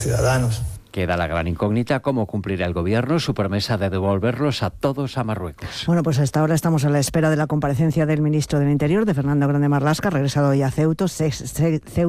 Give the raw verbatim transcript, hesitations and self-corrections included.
ciudadanos. Queda la gran incógnita, cómo cumplirá el Gobierno su promesa de devolverlos a todos a Marruecos. Bueno, pues hasta ahora estamos a la espera de la comparecencia del ministro del Interior, de Fernando Grande Marlaska, regresado hoy a Ceuta.